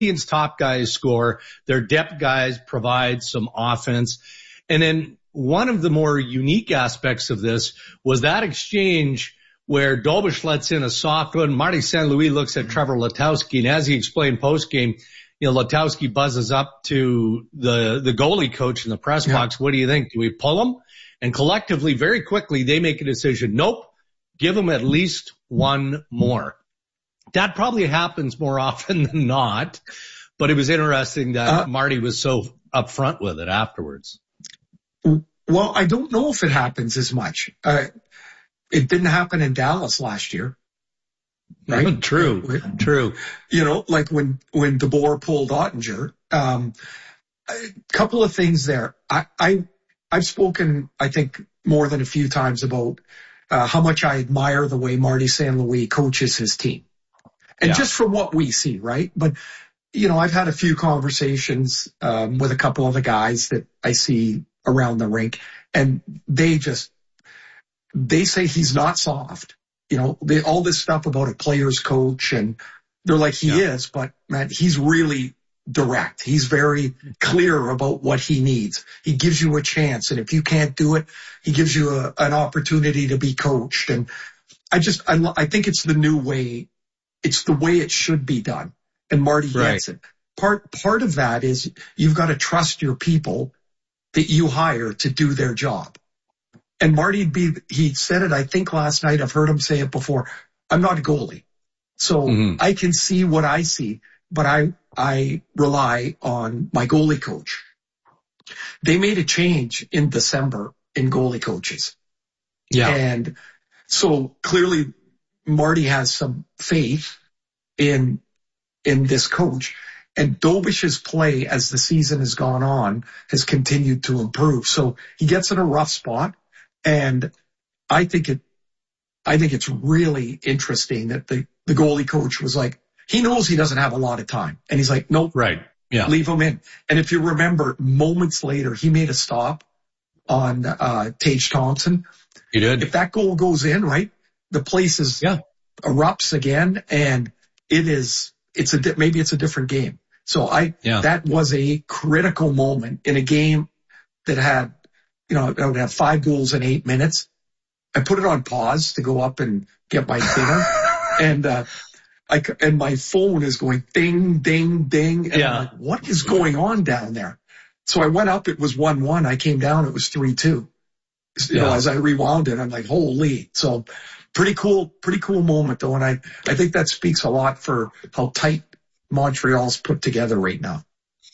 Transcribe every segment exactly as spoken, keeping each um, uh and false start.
Canadiens' top guys score. Their depth guys provide some offense. And then one of the more unique aspects of this was that exchange where Dobish lets in a soft one. Marty Saint Louis looks at Trevor Letowski, and as he explained postgame, you know, Letowski buzzes up to the, the goalie coach in the press yeah. box. What do you think? Do we pull him? And collectively, very quickly, they make a decision. Nope. Give him at least one more. That probably happens more often than not, but it was interesting that uh, Marty was so upfront with it afterwards. Well, I don't know if it happens as much. Uh, it didn't happen in Dallas last year. Right? True, when, true. You know, like when, when DeBoer pulled Ottinger, um, a couple of things there. I, I, I've spoken, I think, more than a few times about uh, how much I admire the way Marty Saint Louis coaches his team. And yeah. just from what we see, right? But, you know, I've had a few conversations um, with a couple of the guys that I see around the rink, and they just, they say he's not soft. You know, they, all this stuff about a player's coach, and they're like, he yeah. is, but man, he's really direct. He's very clear about what he needs. He gives you a chance, and if you can't do it, he gives you a, an opportunity to be coached. And I just, I, I think it's the new way. It's the way it should be done. And Marty right. gets it. Part, part of that is you've got to trust your people that you hire to do their job. And Marty, be, he said it, I think last night, I've heard him say it before. I'm not a goalie. So mm-hmm. I can see what I see, but I, I rely on my goalie coach. They made a change in December in goalie coaches. Yeah. And so clearly Marty has some faith in, in this coach, and Dobish's play as the season has gone on has continued to improve. So he gets in a rough spot. And I think it, I think it's really interesting that the, the goalie coach was like, he knows he doesn't have a lot of time. And he's like, nope, right. Yeah. leave him in. And if you remember, moments later, he made a stop on, uh, Tage Thompson. He did. If that goal goes in, right, the place is yeah. erupts again, and it is, it's a, maybe it's a different game. So I, yeah. that was a critical moment in a game that had, you know, I would have five goals in eight minutes. I put it on pause to go up and get my dinner. and, uh, I, and my phone is going ding, ding, ding. And yeah. I'm like, what is going on down there? So I went up, it was one one. I came down, it was three two. You yeah. know, as I rewound it, I'm like, holy. So pretty cool, pretty cool moment though. And I, I think that speaks a lot for how tight Montreal's put together right now.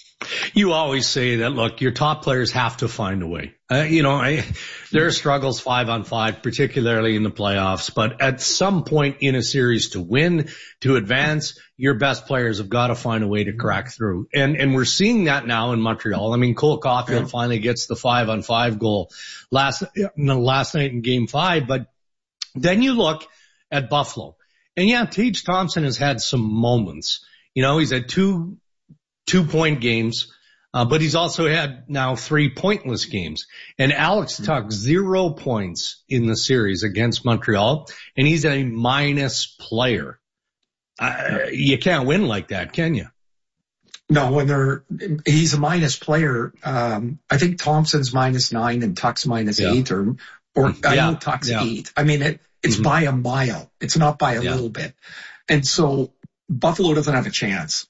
You always say that, look, your top players have to find a way. Uh, you know, I, there are struggles five on five, particularly in the playoffs, but at some point in a series to win, to advance, your best players have got to find a way to crack through. And, and we're seeing that now in Montreal. I mean, Cole Caulfield yeah. finally gets the five on five goal last, no, last night in game five, but then you look at Buffalo, and yeah, Tage Thompson has had some moments. You know, he's had two two-point games, uh, but he's also had now three pointless games. And Alex Tuch, zero points in the series against Montreal, and he's a minus player. Uh, you can't win like that, can you? No, when they're, he's a minus player. Um, I think Thompson's minus nine and Tuch's minus yeah. eight, or, or yeah. I know Tuch's yeah. eight. I mean, it, it's mm-hmm. by a mile. It's not by a yeah. little bit. And so Buffalo doesn't have a chance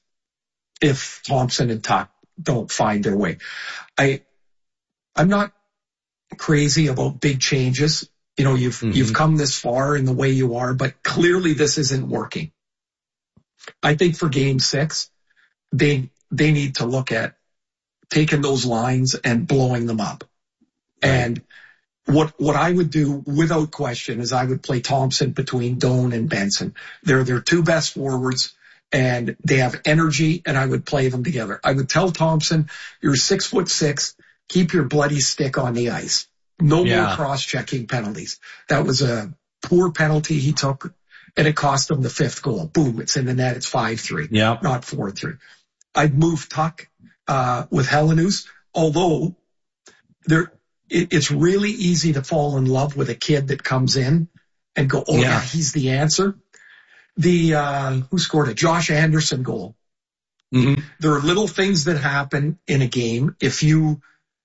if Thompson and Tuch don't find their way. I, I'm not crazy about big changes. You know, you've, mm-hmm. you've come this far in the way you are, but clearly this isn't working. I think for game six, they, they need to look at taking those lines and blowing them up. Right. And what, what I would do without question is I would play Thompson between Doan and Benson. They're their two best forwards, and they have energy, and I would play them together. I would tell Thompson, you're six foot six, keep your bloody stick on the ice. No yeah. more cross-checking penalties. That was a poor penalty he took, and it cost him the fifth goal. Boom, it's in the net, it's five three, yeah. not four three. I'd move Tuch uh, with Helenius, although there, it, it's really easy to fall in love with a kid that comes in and go, oh yeah, yeah he's the answer. The, uh, who scored a Josh Anderson goal Mm-hmm. There are little things that happen in a game. If you,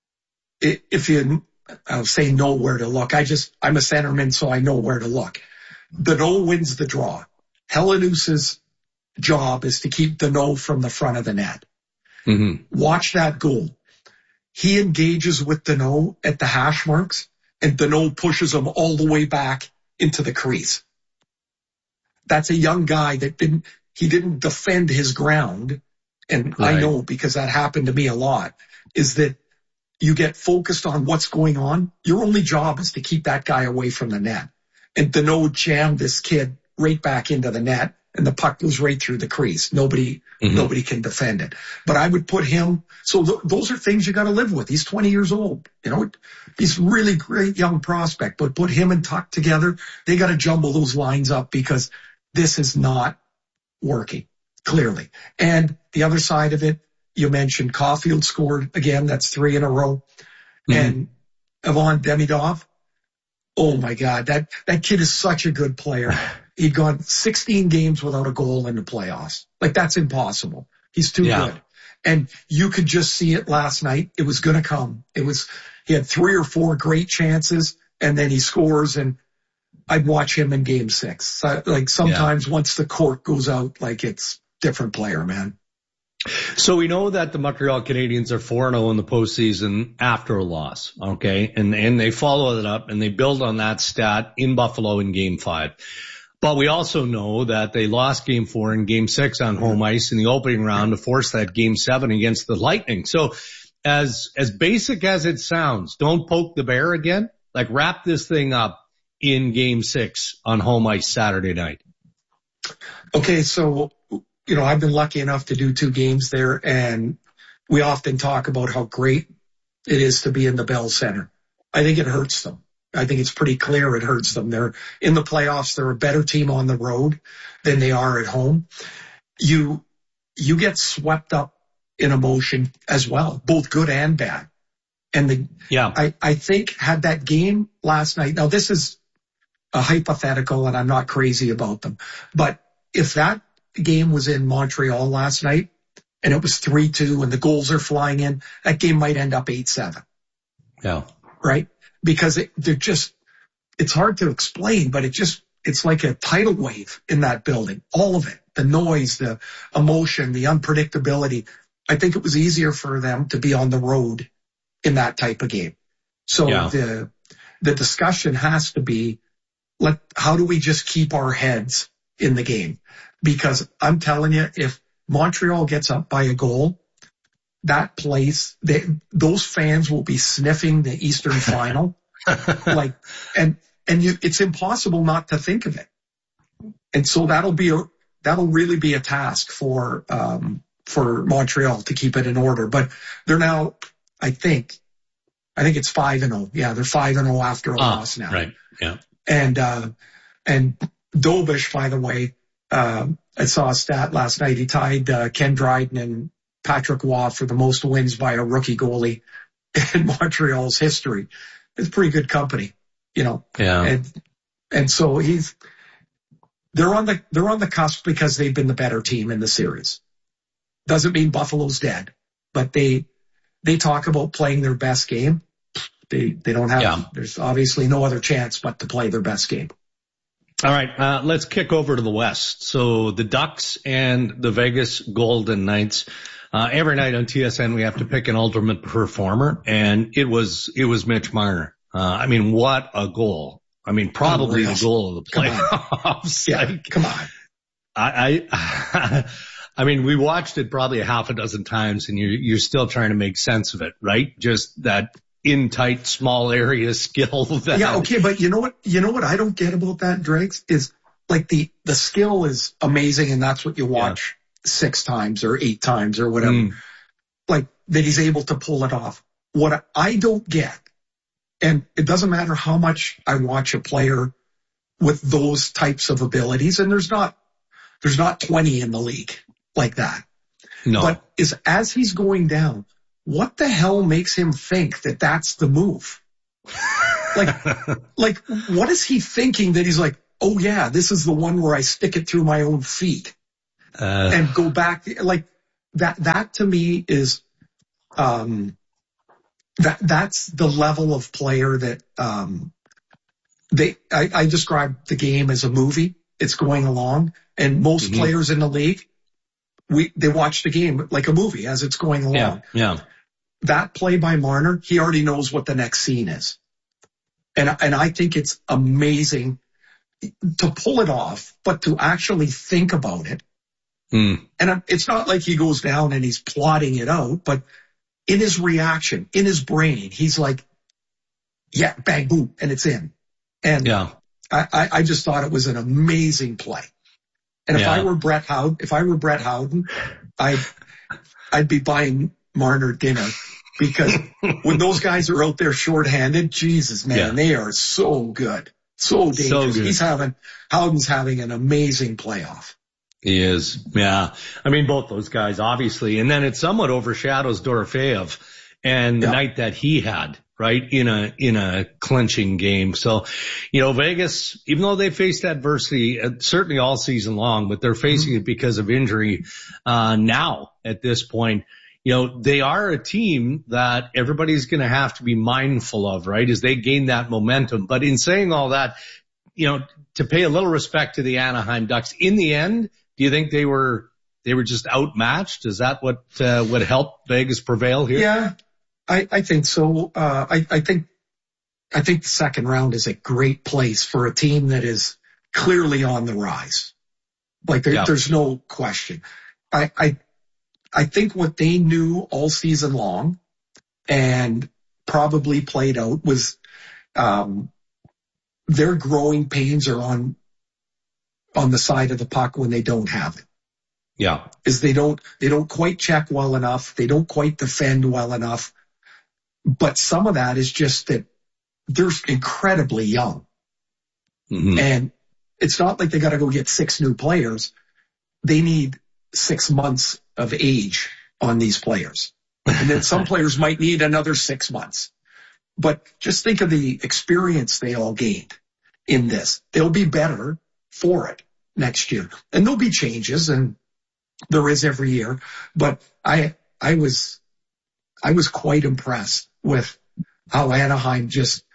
if you, I'll say know where to look. I just, I'm a centerman, so I know where to look. Danault wins the draw. Helenius's job is to keep Danault from the front of the net. Mm-hmm. Watch that goal. He engages with Danault at the hash marks, and Danault pushes him all the way back into the crease. That's a young guy that didn't, he didn't defend his ground. And right. I know because that happened to me a lot, is that you get focused on what's going on. Your only job is to keep that guy away from the net. And Danault jammed this kid right back into the net, and the puck goes right through the crease. Nobody, mm-hmm. nobody can defend it. But I would put him, so th- those are things you got to live with. He's twenty years old. You know, he's a really great young prospect, but put him and Tuch together. They got to jumble those lines up because this is not working, clearly. And the other side of it, you mentioned Caulfield scored again. That's three in a row. Mm-hmm. And Ivan Demidov, oh my God, that, that kid is such a good player. He'd gone sixteen games without a goal in the playoffs. Like, that's impossible. He's too yeah. good. And you could just see it last night. It was going to come. It was, he had three or four great chances, and then he scores, and I'd watch him in game six. So, like, sometimes yeah. once the court goes out, like, it's different player, man. So we know that the Montreal Canadiens are four and oh in the postseason after a loss, okay? And, and they follow it up and they build on that stat in Buffalo in game five. But we also know that they lost game four and game six on home ice in the opening round to force that game seven against the Lightning. So as, as basic as it sounds, don't poke the bear again. Like, wrap this thing up in game six on home ice Saturday night. Okay. So, you know, I've been lucky enough to do two games there, and we often talk about how great it is to be in the Bell Center. I think it hurts them. I think it's pretty clear it hurts them. They're in the playoffs. They're a better team on the road than they are at home. You, you get swept up in emotion as well, both good and bad. And the, yeah, I, I think had that game last night. Now, this is a hypothetical and I'm not crazy about them, but if that game was in Montreal last night and it was three two and the goals are flying in, that game might end up eight seven. Yeah. Right? Because it, they're just, it's hard to explain, but it just, it's like a tidal wave in that building. All of it, the noise, the emotion, the unpredictability. I think it was easier for them to be on the road in that type of game. So yeah. the, the discussion has to be, let, how do we just keep our heads in the game? Because I'm telling you, if Montreal gets up by a goal, that place, they, those fans will be sniffing the Eastern Final. like, and, and you, it's impossible not to think of it. And so that'll be a, that'll really be a task for, um, for Montreal to keep it in order. But they're now, I think, I think it's five and oh. Yeah, they're five and oh after a ah, loss now. Right. Yeah. And, uh, and Dobish, by the way, Um, I saw a stat last night. He tied uh, Ken Dryden and Patrick Waugh for the most wins by a rookie goalie in Montreal's history. It's pretty good company, you know. Yeah. And and so he's they're on the they're on the cusp because they've been the better team in the series. Doesn't mean Buffalo's dead, but they they talk about playing their best game. They they don't have. Yeah. There's obviously no other chance but to play their best game. All right, uh, let's kick over to the West. So the Ducks and the Vegas Golden Knights. Uh, every night on T S N, we have to pick an ultimate performer, and it was it was Mitch Marner. Uh, I mean, what a goal! I mean, probably the goal of the playoffs. Come on. Yeah, come on. I, I, I mean, we watched it probably a half a dozen times, and you're you're still trying to make sense of it, right? Just that in tight, small area skill. That yeah, okay, but you know what? You know what I don't get about that, Dregs, is like the the skill is amazing, and that's what you watch yeah. six times or eight times or whatever. Mm. Like that he's able to pull it off. What I don't get, and it doesn't matter how much I watch a player with those types of abilities, and there's not there's not twenty in the league like that. No, but is as he's going down. What the hell makes him think that that's the move? Like, like, what is he thinking that he's like, oh yeah, this is the one where I stick it through my own feet uh, and go back. Like, that, that to me is, um, that, that's the level of player that, um, they, I, I describe the game as a movie. It's going along, and most mm-hmm. players in the league, we, they watch the game like a movie as it's going along. Yeah. Yeah. That play by Marner, he already knows what the next scene is. And, and I think it's amazing to pull it off, but to actually think about it. Mm. And it's not like he goes down and he's plotting it out, but in his reaction, in his brain, he's like, yeah, bang, boom, and it's in. And yeah. I, I, I just thought it was an amazing play. And if yeah. I were Brett Howden, if I were Brett Howden, I'd, I'd be buying Marner dinner, because when those guys are out there shorthanded, Jesus, man, yeah. they are so good. So dangerous. So good. He's having, Howden's having an amazing playoff. He is. Yeah. I mean, both those guys, obviously. And then it somewhat overshadows Dorofeyev and the yeah. night that he had, right, in a, in a clinching game. So, you know, Vegas, even though they faced adversity, uh, certainly all season long, but they're facing mm-hmm. it because of injury, uh, now at this point. You know, they are a team that everybody's going to have to be mindful of, right, as they gain that momentum. But in saying all that, you know, to pay a little respect to the Anaheim Ducks, in the end, do you think they were, they were just outmatched? Is that what, uh, would help Vegas prevail here? Yeah, I, I think so. Uh, I, I think, I think the second round is a great place for a team that is clearly on the rise. Like there, yeah. there's no question. I, I, I think what they knew all season long and probably played out was, um, their growing pains are on, on the side of the puck when they don't have it. Yeah. Is they don't, they don't quite check well enough. They don't quite defend well enough. But some of that is just that they're incredibly young. Mm-hmm. And it's not like they got to go get six new players. They need six months of age on these players. And then some players might need another six months. But just think of the experience they all gained in this. They'll be better for it next year. And there'll be changes, and there is every year. But I, I was, I was quite impressed with how Anaheim just,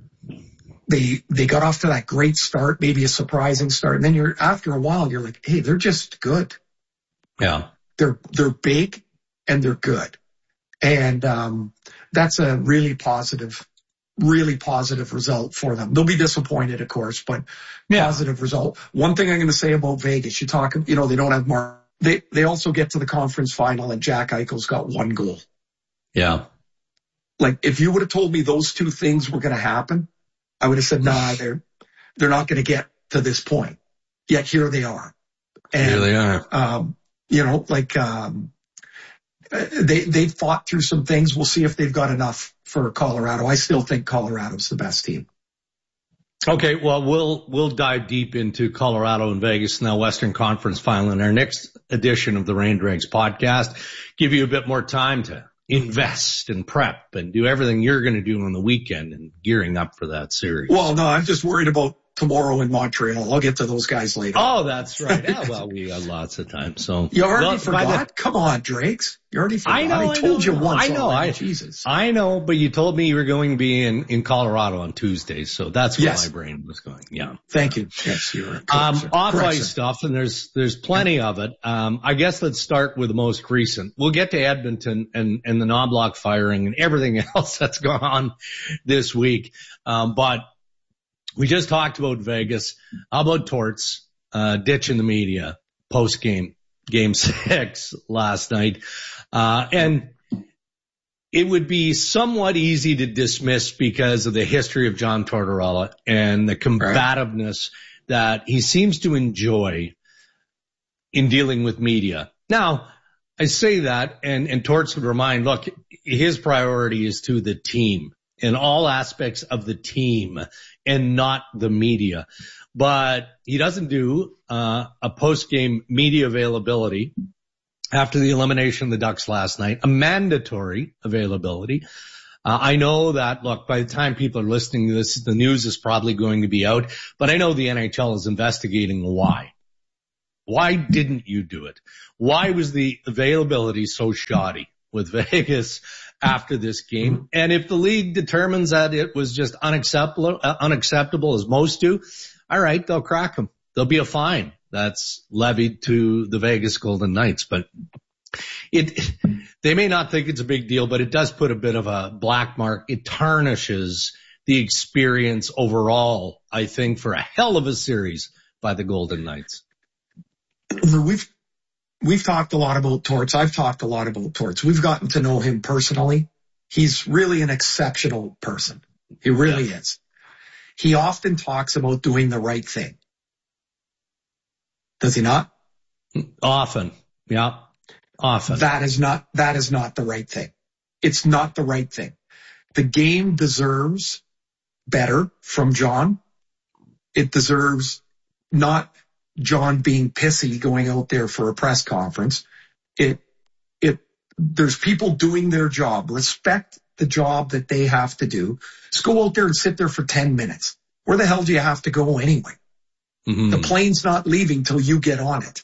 they, they got off to that great start, maybe a surprising start. And then you're, after a while, you're like, hey, they're just good. Yeah. They're, they're big and they're good. And, um, that's a really positive, really positive result for them. They'll be disappointed, of course, but yeah. positive result. One thing I'm going to say about Vegas, you talk, you know, they don't have more. They, they also get to the conference final and Jack Eichel's got one goal. Yeah. Like if you would have told me those two things were going to happen, I would have said, nah, they're, they're not going to get to this point. Yet here they are. And, here they are. Um, you know, like, um, they, they fought through some things. We'll see if they've got enough for Colorado. I still think Colorado's the best team. Okay. Well, we'll, we'll dive deep into Colorado and Vegas in the Western Conference final in our next edition of the Rain Dregs podcast. Give you a bit more time to invest and prep and do everything you're going to do on the weekend and gearing up for that series. Well, no, I'm just worried about tomorrow in Montreal. I'll get to those guys later. Oh, that's right. Yeah, well, we got lots of time. So you already well, forgot? The, Come on, Drakes. You already forgot. I know. I, I told know, you once. I know. I, Jesus. I know, but you told me you were going to be in, in Colorado on Tuesdays. So that's where yes. my brain was going. Yeah. Thank you. Yes, you were. Um, off ice stuff, and there's, there's plenty of it. Um, I guess let's start with the most recent. We'll get to Edmonton and, and the Knobloch firing and everything else that's gone on this week. Um, but we just talked about Vegas. How about Torts, uh, ditching the media post game, game six last night. Uh, and it would be somewhat easy to dismiss because of the history of John Tortorella and the combativeness right. that he seems to enjoy in dealing with media. Now, I say that and, and Torts would remind, look, his priority is to the team in all aspects of the team and not the media. But he doesn't do uh, a post-game media availability after the elimination of the Ducks last night, a mandatory availability. Uh, I know that, look, by the time people are listening to this, the news is probably going to be out, but I know the N H L is investigating why. Why didn't you do it? Why was the availability so shoddy with Vegas after this game? Mm-hmm. And if the league determines that it was just unacceptable, uh, unacceptable as most do, all right, they'll crack them. There'll be a fine that's levied to the Vegas Golden Knights. But it, they may not think it's a big deal, but it does put a bit of a black mark. It tarnishes the experience overall, I think, for a hell of a series by the Golden Knights. We've, we've talked a lot about Torts. I've talked a lot about Torts. We've gotten to know him personally. He's really an exceptional person. He really yeah. is. He often talks about doing the right thing. Does he not? Often. Yeah. Often. That is not, that is not the right thing. It's not the right thing. The game deserves better from John. It deserves not John being pissy going out there for a press conference. It, it, there's people doing their job. Respect the job that they have to do. Just go out there and sit there for ten minutes. Where the hell do you have to go anyway? Mm-hmm. The plane's not leaving till you get on it.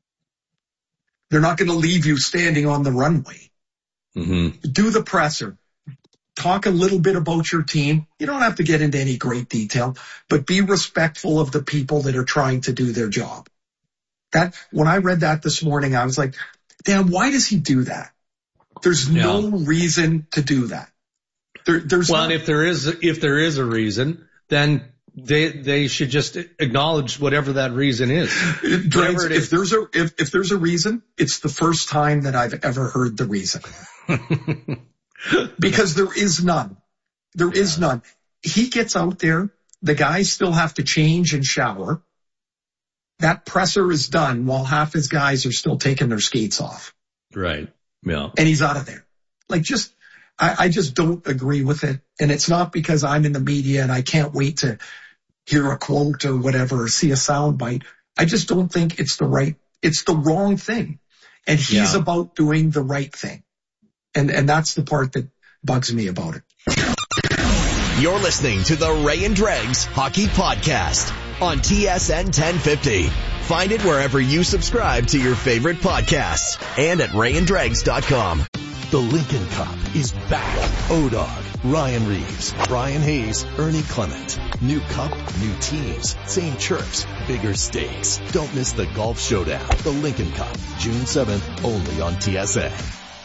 They're not going to leave you standing on the runway. Mm-hmm. Do the presser. Talk a little bit about your team. You don't have to get into any great detail, but be respectful of the people that are trying to do their job. That, when I read that this morning, I was like, damn, why does he do that? There's yeah. no reason to do that. There, there's well, not- and if there is, if there is a reason, then they, they should just acknowledge whatever that reason is. Drance, it is. If there's a, if, if there's a reason, it's the first time that I've ever heard the reason. Because there is none. There yeah. is none. He gets out there. The guys still have to change and shower. That presser is done while half his guys are still taking their skates off. Right. Yeah. And he's out of there. Like just, I, I just don't agree with it. And it's not because I'm in the media and I can't wait to hear a quote or whatever or see a soundbite. I just don't think it's the right, it's the wrong thing. And he's yeah. about doing the right thing. And, and that's the part that bugs me about it. You're listening to the Ray and Dregs Hockey Podcast on T S N ten fifty. Find it wherever you subscribe to your favorite podcasts and at ray and dregs dot com. The Lincoln Cup is back. O-Dog, Ryan Reeves, Brian Hayes, Ernie Clement. New cup, new teams, same chirps, bigger stakes. Don't miss the golf showdown. The Lincoln Cup, June seventh, only on T S N.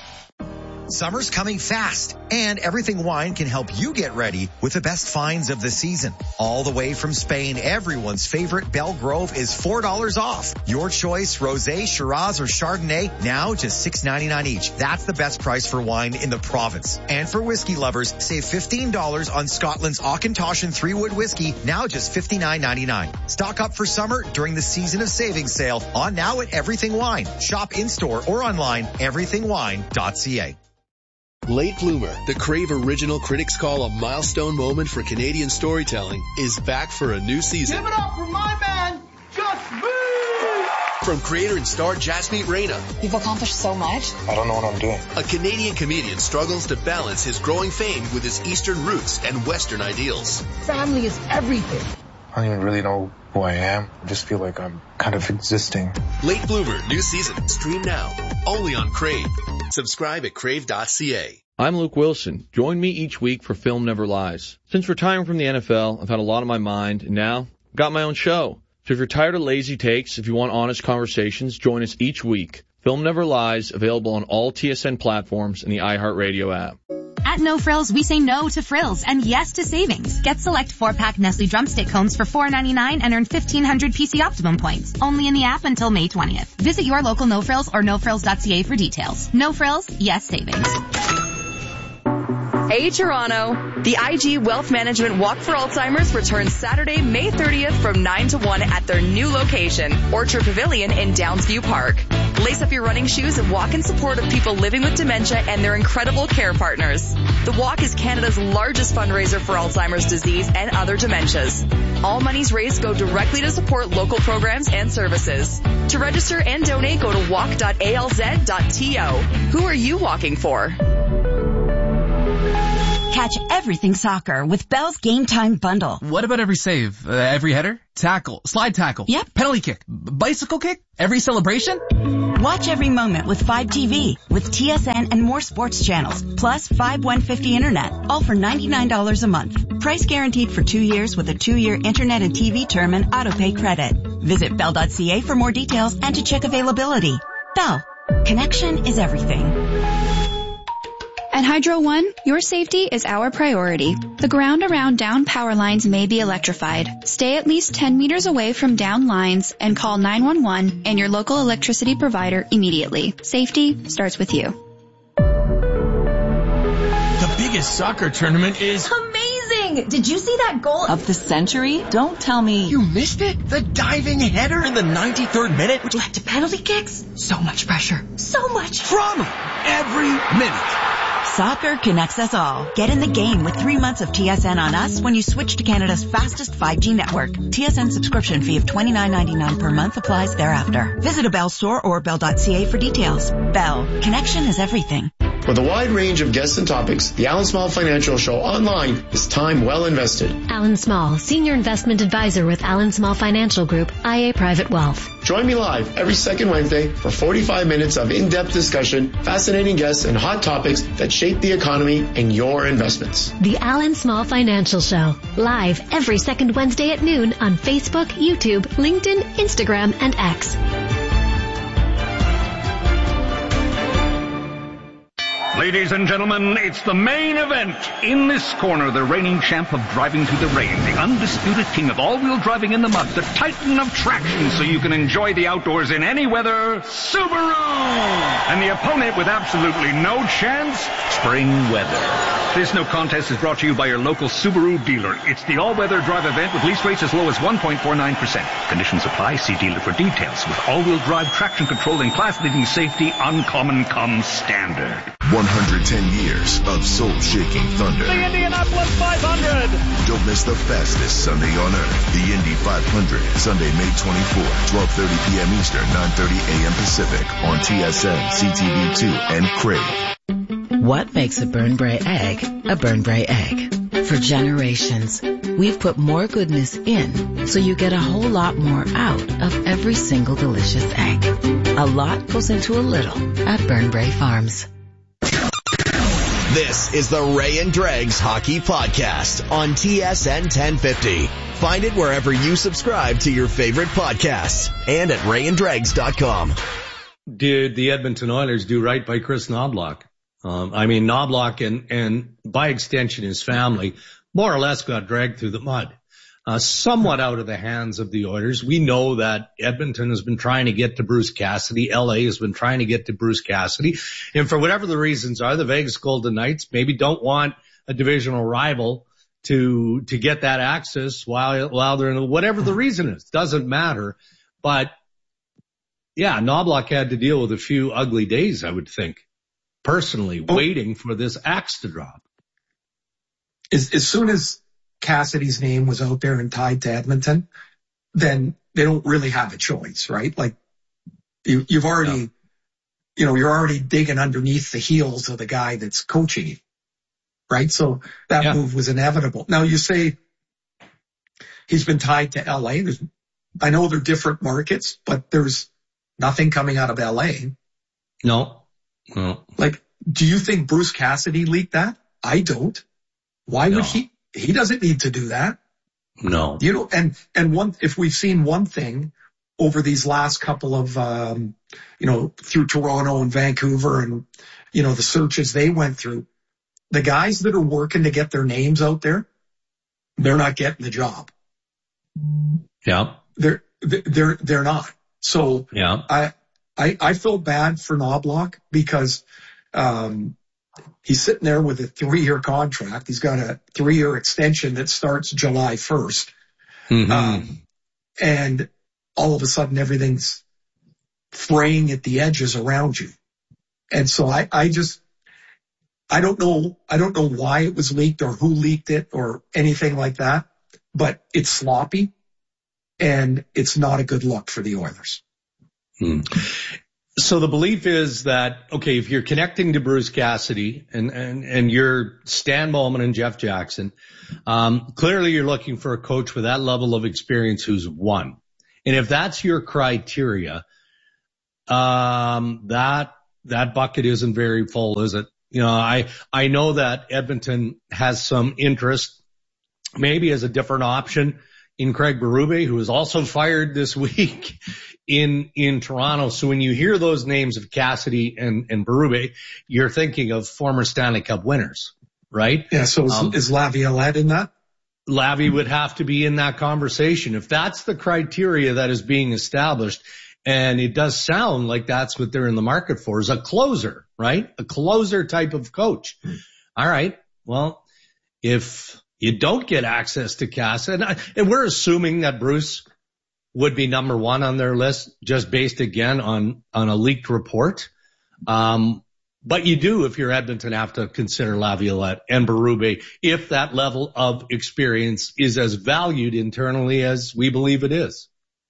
Summer's coming fast, and Everything Wine can help you get ready with the best finds of the season. All the way from Spain, everyone's favorite Belle Grove is four dollars off. Your choice, Rosé, Shiraz, or Chardonnay, now just six ninety-nine each. That's the best price for wine in the province. And for whiskey lovers, save fifteen dollars on Scotland's Auchentoshan three-wood whiskey, now just fifty-nine ninety-nine. Stock up for summer during the Season of Savings sale on now at Everything Wine. Shop in-store or online, everything wine dot c a. Late Bloomer, the Crave Original critics call a milestone moment for Canadian storytelling, is back for a new season. Give it up for my man, Just Me! From creator and star Jasmeet Reyna. You've accomplished so much. I don't know what I'm doing. A Canadian comedian struggles to balance his growing fame with his Eastern roots and Western ideals. Family is everything. I don't even really know who I am. I just feel like I'm kind of existing. Late Bloomer, new season. Stream now. Only on Crave. Subscribe at crave dot c a. I'm Luke Wilson. Join me each week for Film Never Lies. Since retiring from the N F L, I've had a lot on my mind, and now I've got my own show. So if you're tired of lazy takes, if you want honest conversations, join us each week. Film Never Lies, available on all T S N platforms and the iHeartRadio app. At No Frills, we say no to frills and yes to savings. Get select four-pack Nestle Drumstick cones for four ninety-nine and earn fifteen hundred P C Optimum points. Only in the app until May twentieth. Visit your local No Frills or no frills dot c a for details. No Frills, yes savings. Hey Toronto! The I G Wealth Management Walk for Alzheimer's returns Saturday, May thirtieth from nine to one at their new location, Orchard Pavilion in Downsview Park. Lace up your running shoes and walk in support of people living with dementia and their incredible care partners. The walk is Canada's largest fundraiser for Alzheimer's disease and other dementias. All monies raised go directly to support local programs and services. To register and donate, go to walk dot a l z dot t o. Who are you walking for? Catch everything soccer with Bell's Game Time Bundle. What about every save? Uh, every header? Tackle? Slide tackle? Yep. Penalty kick? B- bicycle kick? Every celebration? Watch every moment with five T V with T S N and more sports channels, plus five one fifty internet, all for ninety-nine dollars a month. Price guaranteed for two years with a two-year internet and T V term and autopay credit. Visit bell dot c a for more details and to check availability. Bell. Connection is everything. At Hydro One, your safety is our priority. The ground around down power lines may be electrified. Stay at least ten meters away from down lines and call nine one one and your local electricity provider immediately. Safety starts with you. The biggest soccer tournament is amazing! Did you see that goal of the century? Don't tell me you missed it. The diving header in the ninety-third minute, which led to penalty kicks. So much pressure. So much drama every minute. Soccer connects us all. Get in the game with three months of T S N on us when you switch to Canada's fastest five G network. T S N subscription fee of twenty-nine ninety-nine per month applies thereafter. Visit a Bell store or bell dot c a for details. Bell. Connection is everything. With a wide range of guests and topics, the Alan Small Financial Show online is time well invested. Alan Small, Senior Investment Advisor with Alan Small Financial Group, I A Private Wealth. Join me live every second Wednesday for forty-five minutes of in-depth discussion, fascinating guests, and hot topics that shape the economy and your investments. The Alan Small Financial Show, live every second Wednesday at noon on Facebook, YouTube, LinkedIn, Instagram, and X. Ladies and gentlemen, it's the main event. In this corner, the reigning champ of driving through the rain, the undisputed king of all-wheel driving in the mud, the titan of traction so you can enjoy the outdoors in any weather, Subaru! And the opponent with absolutely no chance, spring weather. This no contest is brought to you by your local Subaru dealer. It's the all-weather drive event with lease rates as low as one point four nine percent. Conditions apply. See dealer for details. With all-wheel drive traction control and class-leading safety, uncommon comes standard. one hundred ten years of soul-shaking thunder. The Indianapolis five hundred. Don't miss the fastest Sunday on earth. The Indy five hundred, Sunday, May twenty-fourth, twelve thirty p.m. Eastern, nine thirty a.m. Pacific on T S N, C T V two, and Crave. What makes a Burnbrae egg a Burnbrae egg? For generations, we've put more goodness in so you get a whole lot more out of every single delicious egg. A lot goes into a little at Burnbrae Farms. This is the Ray and Dregs Hockey Podcast on T S N ten fifty. Find it wherever you subscribe to your favorite podcasts and at ray and dregs dot com. Did the Edmonton Oilers do right by Chris Knoblauch? Um, I mean, Knoblauch and, and by extension his family more or less got dragged through the mud. Uh, somewhat out of the hands of the Oilers. We know that Edmonton has been trying to get to Bruce Cassidy. L A has been trying to get to Bruce Cassidy. And for whatever the reasons are, the Vegas Golden Knights maybe don't want a divisional rival to, to get that access while, while they're in, whatever the reason is. Doesn't matter. But yeah, Knoblauch had to deal with a few ugly days, I would think, personally, oh. waiting for this axe to drop. As, as soon as Cassidy's name was out there and tied to Edmonton, then they don't really have a choice, right? Like you, you've already, no. you know, you're already digging underneath the heels of the guy that's coaching you, right? So that yeah. move was inevitable. Now you say he's been tied to L A. There's, I know they're different markets, but there's nothing coming out of L A. No, no. Like, do you think Bruce Cassidy leaked that? I don't. Why no. would he? He doesn't need to do that. No. You know, and, and one, if we've seen one thing over these last couple of, um, you know, through Toronto and Vancouver and, you know, the searches they went through, the guys that are working to get their names out there, they're not getting the job. Yeah. They're, they're, they're not. So yeah. I, I, I feel bad for Knoblauch because, um, he's sitting there with a three-year contract. He's got a three-year extension that starts July first. Mm-hmm. Um, and all of a sudden everything's fraying at the edges around you. And so I, I just, I don't know, I don't know why it was leaked or who leaked it or anything like that, but it's sloppy and it's not a good look for the Oilers. Hmm. So the belief is that, okay, if you're connecting to Bruce Cassidy and, and, and you're Stan Bowman and Jeff Jackson, um, clearly you're looking for a coach with that level of experience who's won. And if that's your criteria, um, that, that bucket isn't very full, is it? You know, I, I know that Edmonton has some interest, maybe as a different option in Craig Berube, who was also fired this week in, in Toronto. So when you hear those names of Cassidy and, and Berube, you're thinking of former Stanley Cup winners, right? Yeah. So is, um, is Laviolette in that? Lavi would have to be in that conversation. If that's the criteria that is being established, and it does sound like that's what they're in the market for, is a closer, right? A closer type of coach. Mm. All right. Well, if you don't get access to Cass, and, and we're assuming that Bruce would be number one on their list, just based again on, on a leaked report. Um, but you do, if you're Edmonton, have to consider Laviolette and Berube if that level of experience is as valued internally as we believe it is.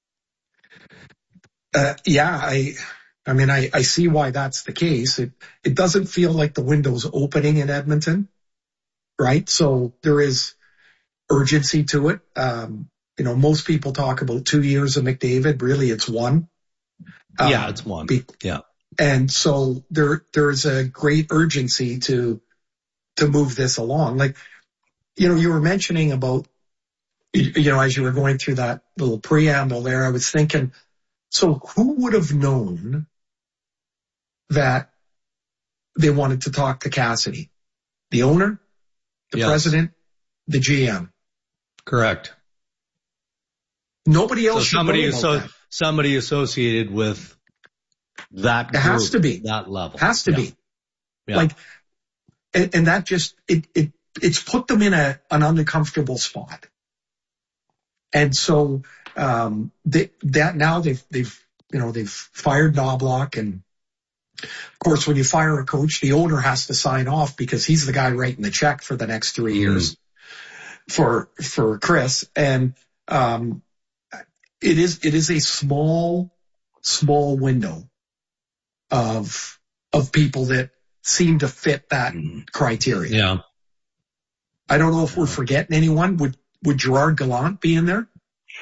Uh, yeah, I, I mean, I, I see why that's the case. It, it doesn't feel like the window's opening in Edmonton, right? So there is urgency to it. Um, you know, most people talk about two years of McDavid. Really, it's one. Um, yeah, it's one. Be, yeah. And so there, there's a great urgency to, to move this along. Like, you know, you were mentioning about, you know, as you were going through that little preamble there, I was thinking, so who would have known that they wanted to talk to Cassidy? The owner, the yes. president, the G M. Correct. Nobody else. So somebody, should know about so, that. somebody associated with that. It has group, to be that level. Has to yeah. be. Yeah. Like, and, and that just it it it's put them in a an uncomfortable spot. And so um they, that now they've they've you know they've fired Knobloch, and of course when you fire a coach, the owner has to sign off because he's the guy writing the check for the next three mm. years for for Chris. And um it is it is a small small window of of people that seem to fit that mm. criteria. Yeah. I don't know if we're forgetting anyone. Would would Gerard Gallant be in there?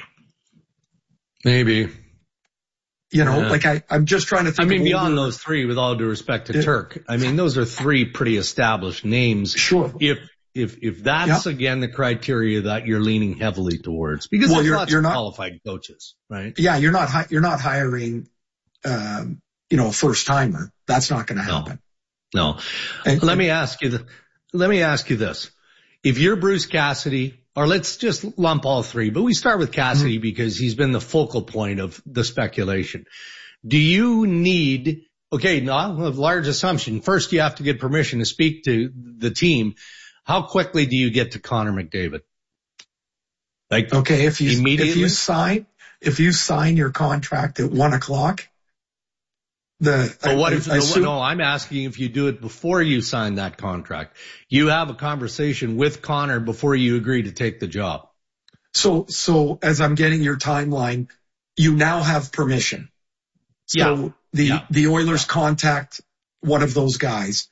Maybe. You know, yeah. like I, I'm just trying to think. I mean, of beyond older, those three, with all due respect to yeah. Turk, I mean, those are three pretty established names. Sure. If, if, if that's yeah. again the criteria that you're leaning heavily towards, because well, there's you're, lots you're of not, qualified coaches, right? Yeah. You're not, hi- you're not hiring, um, you know, a first timer. That's not going to happen. No. no. And, let and, me ask you, the, let me ask you this. If you're Bruce Cassidy, or let's just lump all three, but we start with Cassidy mm-hmm. because he's been the focal point of the speculation. Do you need, okay, now a large assumption. First, you have to get permission to speak to the team. How quickly do you get to Connor McDavid? Like, okay, if you, immediately? if you sign, if you sign your contract at one o'clock, the, but what I, if, I, I assume, no, I'm asking if you do it before you sign that contract. You have a conversation with Connor before you agree to take the job. So, so as I'm getting your timeline, you now have permission. So yeah. the, yeah. the Oilers yeah. contact one of those guys.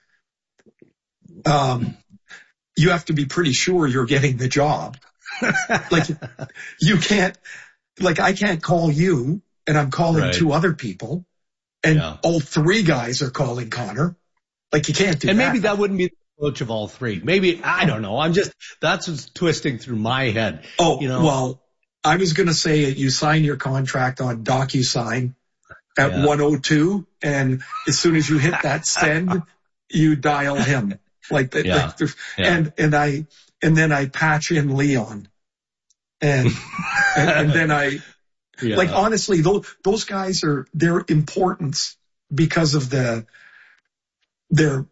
Um, you have to be pretty sure you're getting the job. Like you can't, like I can't call you and I'm calling right. two other people and yeah. all three guys are calling Connor. Like you can't do and that. And maybe that wouldn't be the approach of all three. Maybe, I don't know. I'm just, that's what's twisting through my head. Oh, you know? Well, I was going to say you sign your contract on DocuSign at yeah. one oh two, and as soon as you hit that send, you dial him. Like that, yeah. like yeah. and, and I, and then I patch in Leon. And, and, and then I, yeah. like honestly, those, those guys are, their importance because of the, their,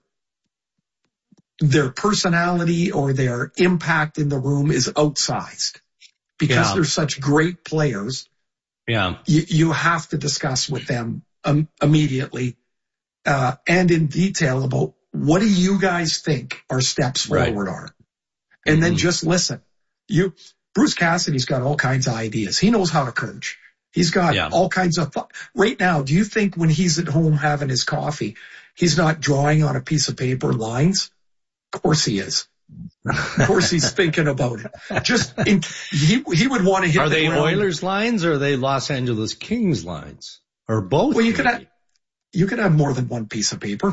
their personality or their impact in the room is outsized because yeah. they're such great players. Yeah. You, you have to discuss with them um, immediately, uh, and in detail about what do you guys think our steps forward right. are? And mm-hmm. then just listen. You, Bruce Cassidy's got all kinds of ideas. He knows how to coach. He's got yeah. all kinds of th- right now. Do you think when he's at home having his coffee, he's not drawing on a piece of paper lines? Of course he is. Of course he's thinking about it. Just in, he he would want to hit. Are the they ground. Oilers lines or are they Los Angeles Kings lines or both? Well, you could have you could have more than one piece of paper,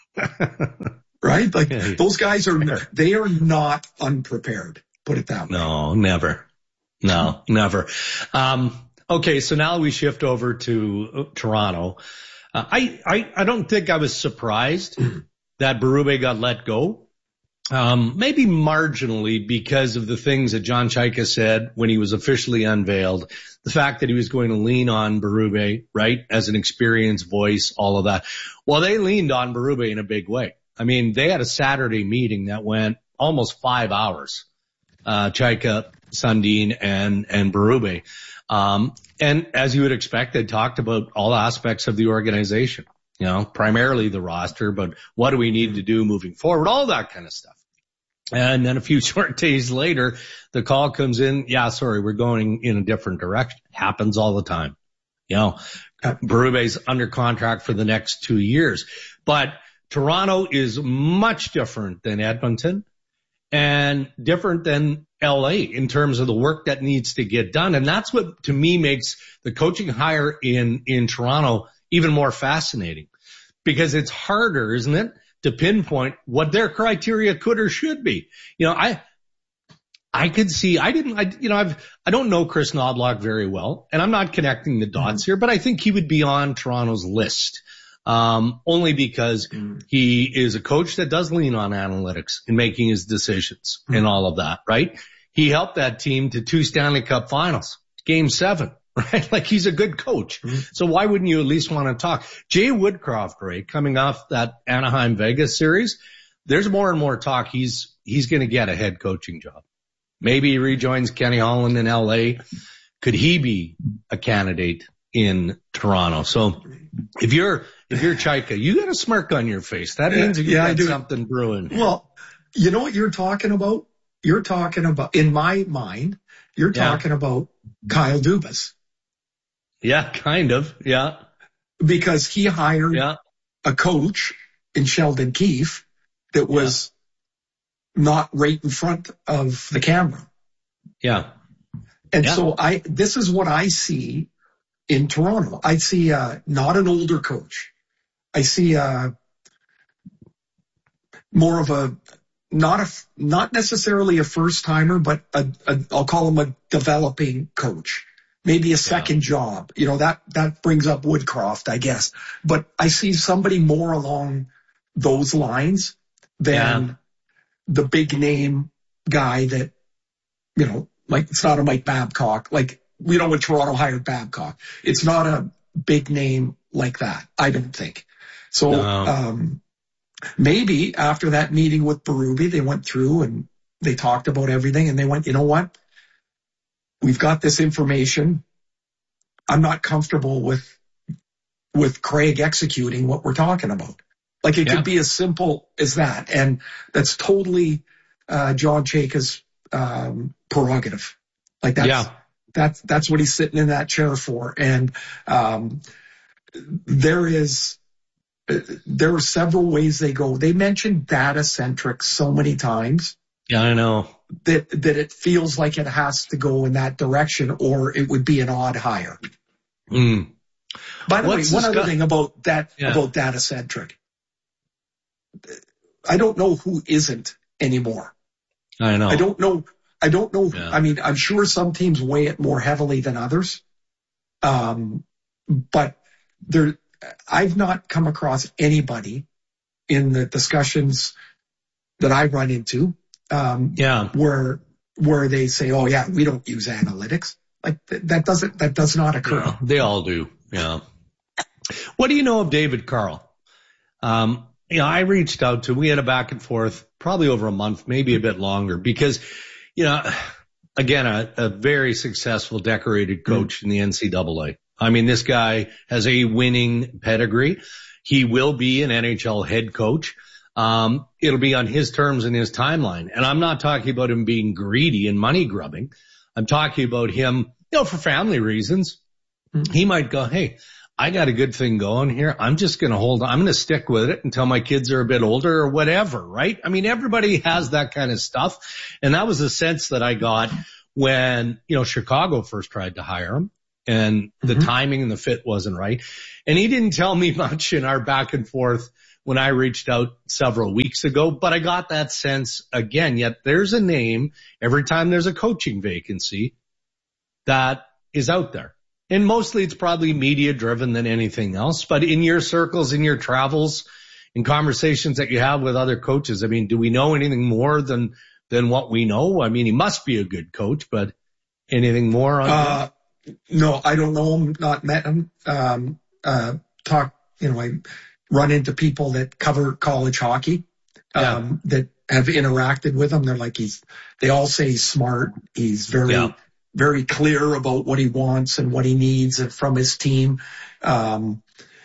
right? Like yeah, those guys are they are not unprepared. Put it that way. No, never. No, never. Um, okay, so now we shift over to uh, Toronto. Uh, I, I I don't think I was surprised that Berube got let go. Um, maybe marginally because of the things that John Chayka said when he was officially unveiled. The fact that he was going to lean on Berube, right, as an experienced voice, all of that. Well, they leaned on Berube in a big way. I mean, they had a Saturday meeting that went almost five hours. Uh, Chayka, Sundin, and, and Berube. Um, and as you would expect, they talked about all aspects of the organization, you know, primarily the roster, but what do we need to do moving forward? All that kind of stuff. And then a few short days later, the call comes in. Yeah, sorry, we're going in a different direction. Happens all the time. You know, Berube's under contract for the next two years, but Toronto is much different than Edmonton and different than L A in terms of the work that needs to get done. And that's what, to me, makes the coaching hire in, in Toronto even more fascinating, because it's harder, isn't it, to pinpoint what their criteria could or should be. You know, I, I could see, I didn't, I, you know, I've, I don't know Chris Knoblauch very well, and I'm not connecting the dots here, but I think he would be on Toronto's list. Um, only because mm. he is a coach that does lean on analytics in making his decisions mm. and all of that, right? He helped that team to two Stanley Cup finals, game seven, right? Like, he's a good coach. Mm. So why wouldn't you at least want to talk? Jay Woodcroft, right, coming off that Anaheim Vegas series, there's more and more talk. He's, he's going to get a head coaching job. Maybe he rejoins Kenny Holland in L A. Could he be a candidate in Toronto? So if you're, if you're Chayka, you got a smirk on your face. That means you yeah, got something brewing. Well, you know what you're talking about? You're talking about, in my mind, you're yeah. talking about Kyle Dubas. Yeah, kind of. Yeah. Because he hired yeah. a coach in Sheldon Keefe that was yeah. not right in front of the camera. Yeah. And yeah. so I, this is what I see in Toronto. I see, uh, not an older coach. I see, uh, more of a, not a, not necessarily a first timer, but a, a, I'll call him a developing coach. Maybe a second yeah. job. You know, that, that brings up Woodcroft, I guess. But I see somebody more along those lines than yeah. the big name guy that, you know, like, it's not a Mike Babcock. Like, you know, when Toronto hired Babcock, it's not a big name like that, I don't think. So, no. um, maybe after that meeting with Berube, they went through and they talked about everything and they went, you know what? We've got this information. I'm not comfortable with, with Craig executing what we're talking about. Like, it yeah. could be as simple as that. And that's totally, uh, John Chayka's, um, prerogative. Like, that's, yeah. that's, that's what he's sitting in that chair for. And, um, there is, there are several ways they go. They mentioned data centric so many times. Yeah, I know. That, that it feels like it has to go in that direction, or it would be an odd hire. Mm. By the What's way, one sc- other thing about that, yeah. about data centric. I don't know who isn't anymore. I know. I don't know. I don't know. Yeah. I mean, I'm sure some teams weigh it more heavily than others. Um, but there, I've not come across anybody in the discussions that I run into, um, yeah, where, where they say, oh yeah, we don't use analytics. Like, th- that doesn't, that does not occur. Yeah, they all do. Yeah. What do you know of David Carl? Um, you know, I reached out to, we had a back and forth probably over a month, maybe a bit longer, because, you know, again, a, a very successful decorated coach mm-hmm. in the N C double A. I mean, this guy has a winning pedigree. He will be an N H L head coach. Um, it'll be on his terms and his timeline. And I'm not talking about him being greedy and money grubbing. I'm talking about him, you know, for family reasons, he might go, hey, I got a good thing going here. I'm just going to hold on. I'm going to stick with it until my kids are a bit older or whatever, right? I mean, everybody has that kind of stuff. And that was the sense that I got when, you know, Chicago first tried to hire him and the mm-hmm. timing and the fit wasn't right. And he didn't tell me much in our back and forth when I reached out several weeks ago, but I got that sense again. Yet there's a name every time there's a coaching vacancy that is out there. And mostly it's probably media driven than anything else. But in your circles, in your travels, in conversations that you have with other coaches, I mean, do we know anything more than, than what we know? I mean, he must be a good coach, but anything more on uh, that? No, I don't know him, not met him. Um, uh, talk, you know, I run into people that cover college hockey, um, yeah. that have interacted with him. They're like, he's, they all say he's smart. He's very, yeah. very clear about what he wants and what he needs from his team. Um,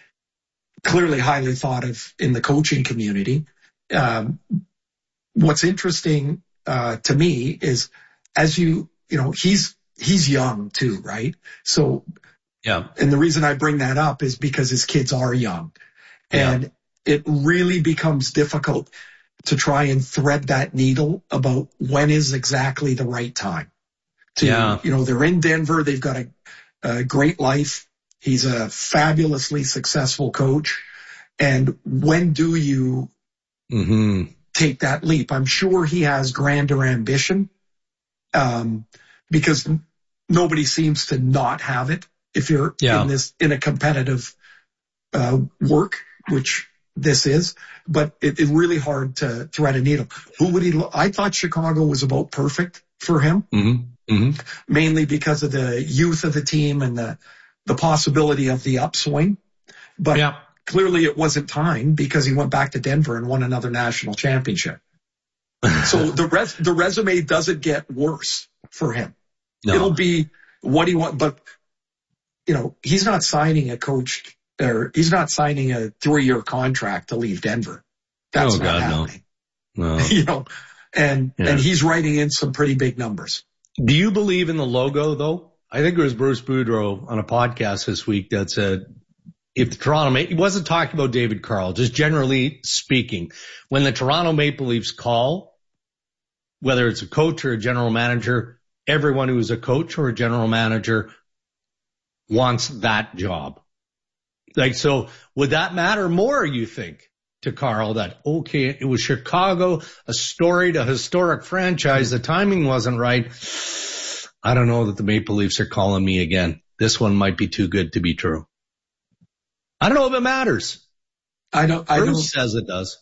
clearly highly thought of in the coaching community. Um, what's interesting, uh, to me is as you, you know, he's, he's young too, right? So, yeah. And the reason I bring that up is because his kids are young. And yeah. it really becomes difficult to try and thread that needle about when is exactly the right time. To, yeah. You know, they're in Denver. They've got a, a great life. He's a fabulously successful coach. And when do you mm-hmm. take that leap? I'm sure he has grander ambition, um, because nobody seems to not have it if you're yeah. in this, in a competitive, uh, work, which this is, but it, it's really hard to thread a needle. Who would he, lo- I thought Chicago was about perfect for him. Mm-hmm. Mm-hmm. Mainly because of the youth of the team and the, the possibility of the upswing. But yeah. clearly it wasn't time because he went back to Denver and won another national championship. So the res, the resume doesn't get worse for him. No. It'll be what he wants, but you know, he's not signing a coach or he's not signing a three year contract to leave Denver. That's oh, not God, happening. No. No. You know, and, yeah. and he's writing in some pretty big numbers. Do you believe in the logo though? I think it was Bruce Boudreau on a podcast this week that said if the Toronto Maple, he wasn't talking about David Carl, just generally speaking, when the Toronto Maple Leafs call, whether it's a coach or a general manager, everyone who is a coach or a general manager wants that job. Like, so would that matter more, you think, to Carl that, okay, it was Chicago, a storied, a historic franchise. The timing wasn't right. I don't know that the Maple Leafs are calling me again. This one might be too good to be true. I don't know if it matters. I don't, I Bruce don't, says it does.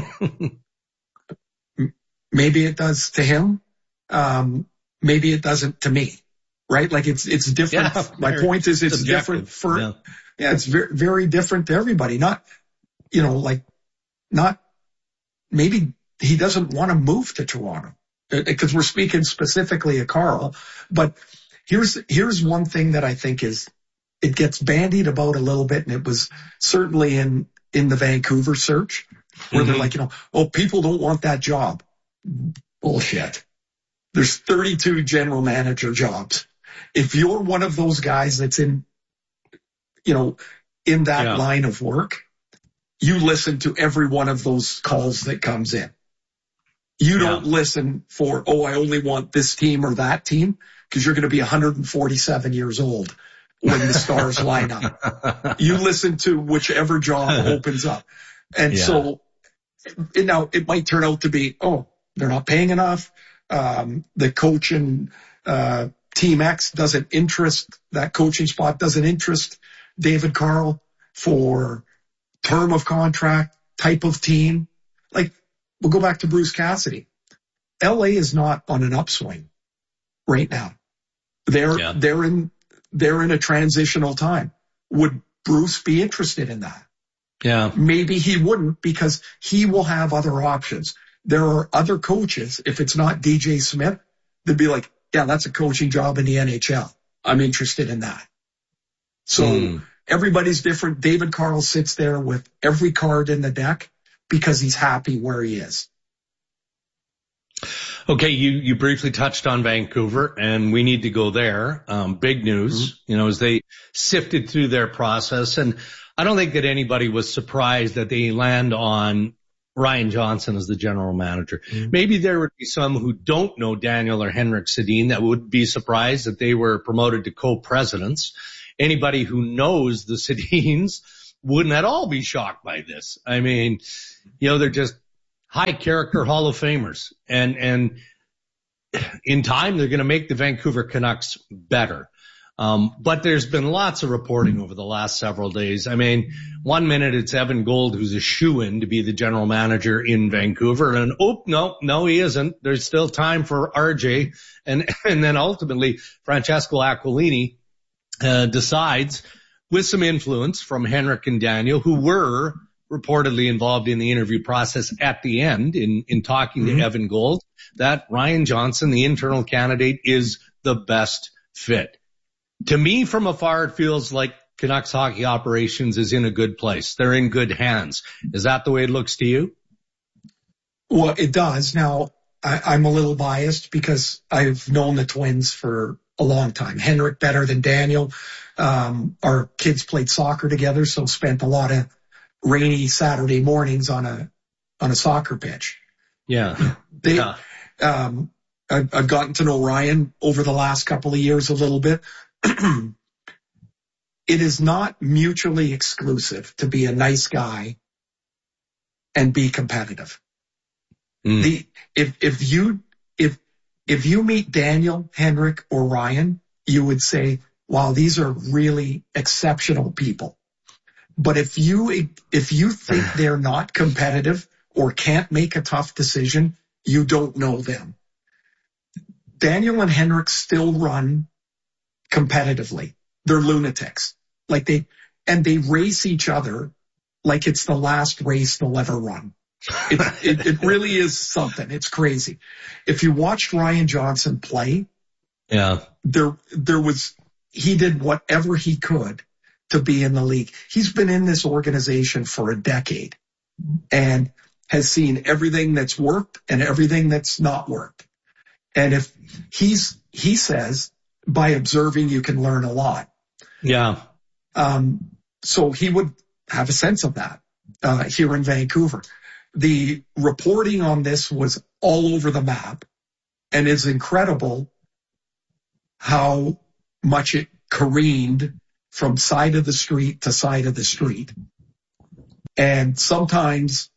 Maybe it does to him. Um, maybe it doesn't to me, right? Like it's, it's different. Yeah, My point is it's subjective. different for, yeah. yeah, it's very, very different to everybody. Not, you know, like not, maybe he doesn't want to move to Toronto because we're speaking specifically of Carl. But here's, here's one thing that I think is, it gets bandied about a little bit. And it was certainly in, in the Vancouver search where mm-hmm. they're like, you know, oh, people don't want that job. Bullshit. There's thirty-two general manager jobs. If you're one of those guys that's in, you know, in that yeah. line of work, you listen to every one of those calls that comes in. You don't yeah. listen for, oh, I only want this team or that team, because you're going to be one hundred forty-seven years old when the stars line up. You listen to whichever job opens up. And yeah. so and now it might turn out to be, oh, they're not paying enough. Um, the coach and, uh, Team X doesn't interest, that coaching spot doesn't interest David Carl for term of contract, type of team. Like, we'll go back to Bruce Cassidy. L A is not on an upswing right now. They're, yeah. they're in, they're in a transitional time. Would Bruce be interested in that? Yeah. Maybe he wouldn't because he will have other options. There are other coaches. If it's not D J Smith, they'd be like, yeah, that's a coaching job in the N H L. I'm interested in that. So mm. everybody's different. David Carl sits there with every card in the deck because he's happy where he is. Okay, you, you briefly touched on Vancouver, and we need to go there. Um, big news, mm-hmm. you know, as they sifted through their process. And I don't think that anybody was surprised that they land on Ryan Johnson as the general manager. Mm-hmm. Maybe there would be some who don't know Daniel or Henrik Sedin that would be surprised that they were promoted to co-presidents. Anybody who knows the Sedins wouldn't at all be shocked by this. I mean, you know, they're just high character Hall of Famers, and, and in time they're going to make the Vancouver Canucks better. Um, but there's been lots of reporting over the last several days. I mean, one minute it's Evan Gold who's a shoo-in to be the general manager in Vancouver, and oh, no, no, he isn't. There's still time for R J. And, and then ultimately Francesco Aquilini, uh, decides with some influence from Henrik and Daniel, who were reportedly involved in the interview process at the end in, in talking mm-hmm. to Evan Gold, that Ryan Johnson, the internal candidate, is the best fit. To me, from afar, it feels like Canucks hockey operations is in a good place. They're in good hands. Is that the way it looks to you? Well, it does. Now, I, I'm a little biased because I've known the Twins for a long time. Henrik better than Daniel. Um, our kids played soccer together, so spent a lot of rainy Saturday mornings on a, on a soccer pitch. Yeah. They, yeah. um, I've, I've gotten to know Ryan over the last couple of years a little bit. It is not mutually exclusive to be a nice guy and be competitive. Mm. The, if, if you, if, if you meet Daniel, Henrik, or Ryan, you would say, wow, these are really exceptional people. But if you, if you think they're not competitive or can't make a tough decision, you don't know them. Daniel and Henrik still run competitively. They're lunatics. Like they, and they race each other like it's the last race they'll ever run. It, it, it really is something. It's crazy. If you watched Ryan Johnson play, yeah, there, there was, he did whatever he could to be in the league. He's been in this organization for a decade and has seen everything that's worked and everything that's not worked. And if he's, he says, by observing, you can learn a lot. Yeah. Um, so he would have a sense of that, uh, here in Vancouver. The reporting on this was all over the map, and it's incredible how much it careened from side of the street to side of the street. And sometimes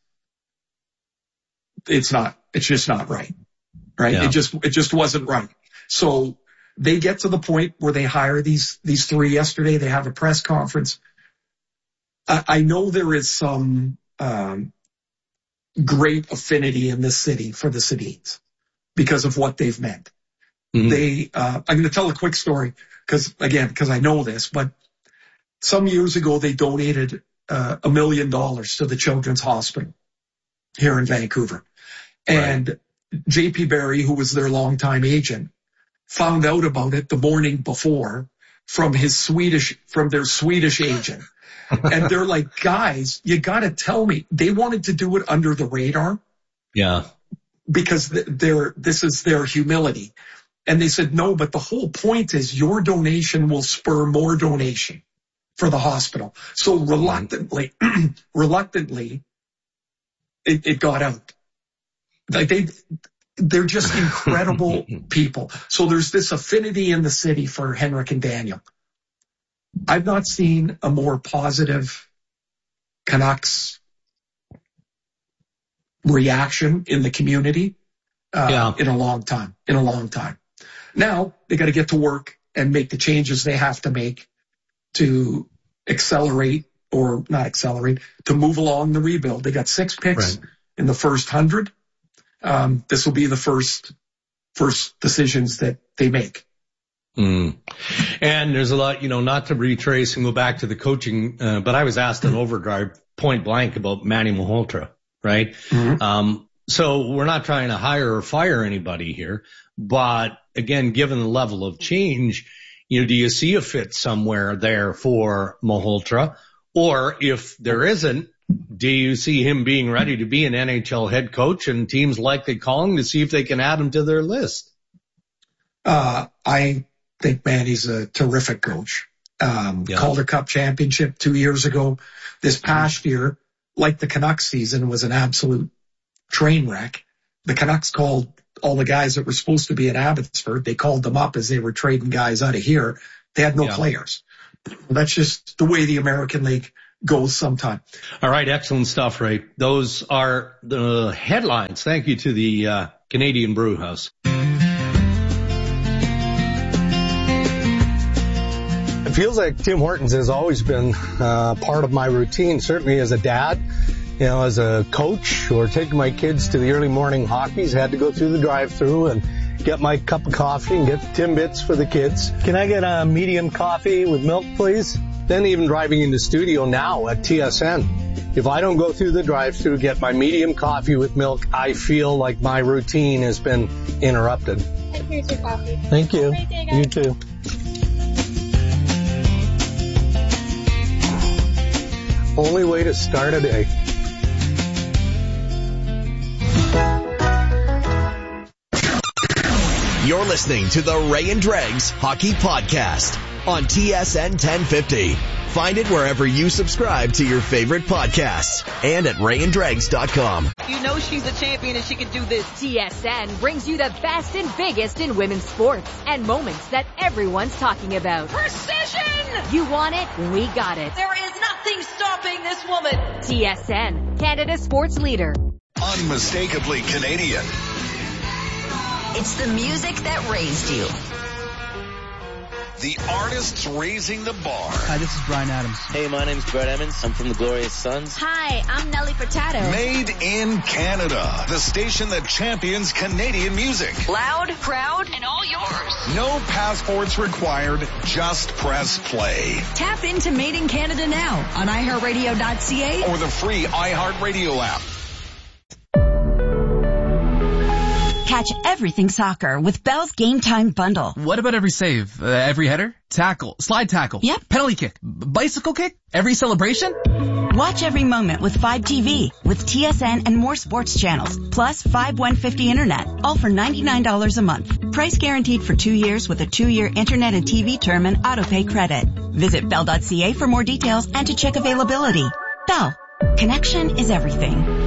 it's not, it's just not right. Right. Yeah. It just, it just wasn't right. So they get to the point where they hire these, these three yesterday. They have a press conference. I, I know there is some, um, great affinity in this city for the Sedins because of what they've meant. Mm-hmm. They, uh, I'm going to tell a quick story because again, because I know this, but some years ago they donated uh, a million dollars to the Children's Hospital here in Vancouver. Right. And J P Barry, who was their longtime agent, found out about it the morning before from his Swedish, from their Swedish agent. And they're like, guys, you got to tell me. They wanted to do it under the radar. Yeah. Because they're, this is their humility. And they said, no, but the whole point is your donation will spur more donation for the hospital. So reluctantly, reluctantly, it, it got out. Like they, they're just incredible people. So there's this affinity in the city for Henrik and Daniel. I've not seen a more positive Canucks reaction in the community uh, yeah. in a long time, in a long time. Now they got to get to work and make the changes they have to make to accelerate or not accelerate, to move along the rebuild. They got six picks right. in the first hundred. Um, this will be the first, first decisions that they make. Mm. And there's a lot, you know, not to retrace and go back to the coaching, uh, but I was asked in Overdrive point blank about Manny Malhotra, right? Mm-hmm. Um, so we're not trying to hire or fire anybody here, but again, given the level of change, you know, do you see a fit somewhere there for Malhotra? Or if there isn't, Do you see him being ready to be an N H L head coach and teams likely calling to see if they can add him to their list? Uh, I think Manny's a terrific coach. Um, yeah. Calder Cup championship two years ago. This past year, like the Canucks season, was an absolute train wreck. The Canucks called all the guys that were supposed to be in Abbotsford. They called them up as they were trading guys out of here. They had no yeah. players. That's just the way the American League goes sometime. All right. Excellent stuff, Ray. Those are the headlines. Thank you to the uh, Canadian Brew House. It feels like Tim Hortons has always been uh, part of my routine, certainly as a dad, you know, as a coach, or taking my kids to the early morning hockeys. Had to go through the drive-thru and get my cup of coffee and get Timbits for the kids. Can I get a medium coffee with milk, please? Then even driving in the studio now at T S N. If I don't go through the drive-thru, get my medium coffee with milk, I feel like my routine has been interrupted. Here's your coffee. Thank you. Day, you too. Only way to start a day. You're listening to the Ray and Dregs Hockey Podcast on T S N ten fifty. Find it wherever you subscribe to your favorite podcasts and at ray and dregs dot com. You know she's a champion and she can do this. T S N brings you the best and biggest in women's sports and moments that everyone's talking about. Precision! You want it? We got it. There is nothing stopping this woman. T S N, Canada's sports leader. Unmistakably Canadian. It's the music that raised you. The artists raising the bar. Hi, this is Bryan Adams. Hey, my name's Brett Emmons. I'm from the Glorious Sons. Hi, I'm Nelly Furtado. Made in Canada. The station that champions Canadian music. Loud, proud, and all yours. No passports required. Just press play. Tap into Made in Canada now on i heart radio dot c a or the free iHeartRadio app. Catch everything soccer with Bell's Game Time Bundle. What about every save? Uh, every header? Tackle? Slide tackle? Yep. Penalty kick? B- bicycle kick? Every celebration? Watch every moment with five T V, with T S N and more sports channels, plus five one fifty internet, all for ninety-nine dollars a month. Price guaranteed for two years with a two-year internet and T V term and auto-pay credit. Visit bell dot c a for more details and to check availability. Bell. Connection is everything.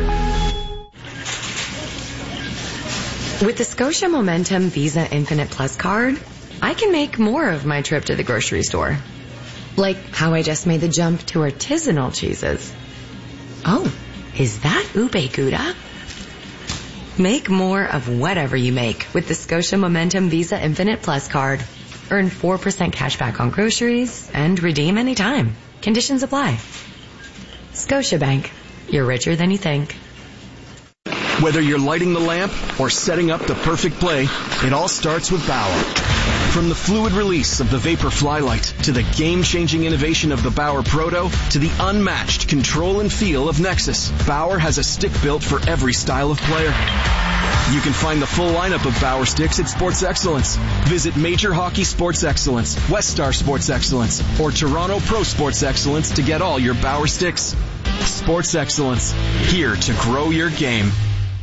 With the Scotia Momentum Visa Infinite Plus card, I can make more of my trip to the grocery store. Like how I just made the jump to artisanal cheeses. Oh, is that ube gouda? Make more of whatever you make with the Scotia Momentum Visa Infinite Plus card. Earn four percent cash back on groceries and redeem anytime. Conditions apply. Scotiabank. You're richer than you think. Whether you're lighting the lamp or setting up the perfect play, it all starts with Bauer. From the fluid release of the Vapor Flylight to the game-changing innovation of the Bauer Proto to the unmatched control and feel of Nexus, Bauer has a stick built for every style of player. You can find the full lineup of Bauer sticks at Sports Excellence. Visit Major Hockey Sports Excellence, West Star Sports Excellence, or Toronto Pro Sports Excellence to get all your Bauer sticks. Sports Excellence, here to grow your game.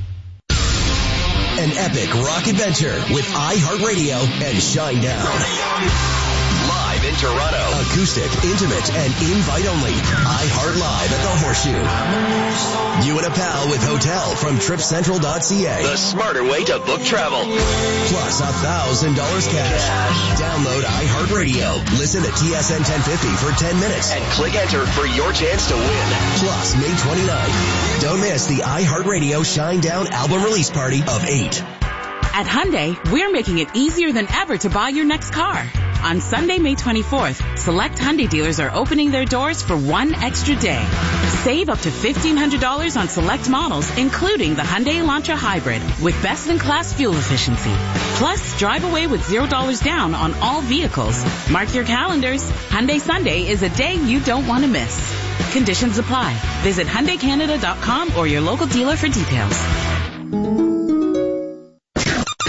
An epic rock adventure with iHeartRadio and Shinedown. Live in Toronto. Acoustic, intimate, and invite only. iHeart Live at the Horseshoe. You and a pal with hotel from trip central dot c a. The smarter way to book travel. Plus a thousand dollars cash. cash. Download iHeartRadio. Listen to T S N ten fifty for ten minutes. And click enter for your chance to win. Plus May twenty-ninth. Don't miss the iHeartRadio Shinedown album release party of eight. At Hyundai, we're making it easier than ever to buy your next car. On Sunday, May twenty-fourth, select Hyundai dealers are opening their doors for one extra day. Save up to fifteen hundred dollars on select models, including the Hyundai Elantra Hybrid, with best-in-class fuel efficiency. Plus, drive away with zero dollars down on all vehicles. Mark your calendars. Hyundai Sunday is a day you don't want to miss. Conditions apply. Visit Hyundai Canada dot com or your local dealer for details.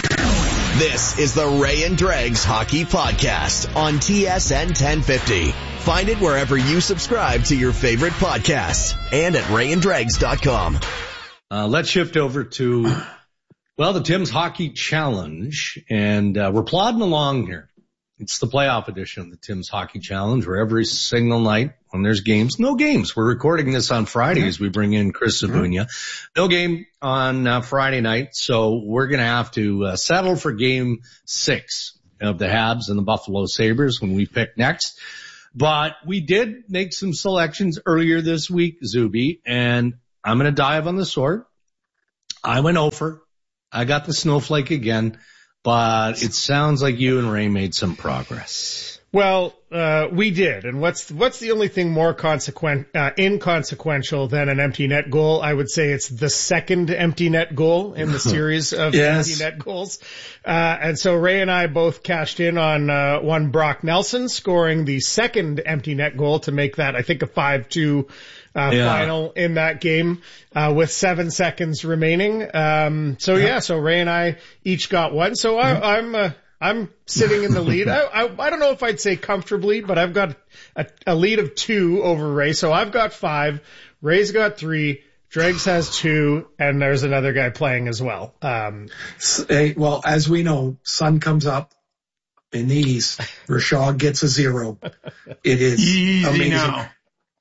This is the Ray and Dregs Hockey Podcast on T S N ten fifty. Find it wherever you subscribe to your favorite podcasts and at ray and dregs dot com. Uh, let's shift over to, well, the Tim's Hockey Challenge, and uh, we're plodding along here. It's the playoff edition of the Tim's Hockey Challenge, where every single night when there's games, no games. We're recording this on Friday as we bring in Chris Sabunia. No game on uh, Friday night, so we're going to have to uh, settle for game six of the Habs and the Buffalo Sabres when we pick next. But we did make some selections earlier this week, Zuby, and I'm going to dive on the sword. I went over. I got the snowflake again, but it sounds like you and Ray made some progress. Well, uh, we did. And what's, what's the only thing more consequent, uh, inconsequential than an empty net goal? I would say it's the second empty net goal in the series of yes. empty net goals. Uh, and so Ray and I both cashed in on, uh, one Brock Nelson scoring the second empty net goal to make that, I think, a five two Uh, yeah. final in that game, uh, with seven seconds remaining. Um, so yeah. yeah, so Ray and I each got one. So I, I'm, uh, I'm sitting in the lead. I, I, I don't know if I'd say comfortably, but I've got a, a lead of two over Ray. So I've got five. Ray's got three. Dregs has two, and there's another guy playing as well. Um, hey, well, as we know, sun comes up in the east. Rashad gets a zero. It is easy amazing. Now.